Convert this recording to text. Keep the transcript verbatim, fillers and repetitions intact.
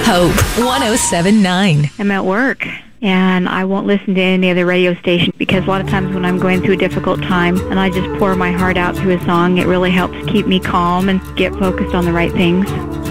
Hope one oh seven point nine. I'm at work, and I won't listen to any other radio station because a lot of times when I'm going through a difficult time and I just pour my heart out through a song, it really helps keep me calm and get focused on the right things.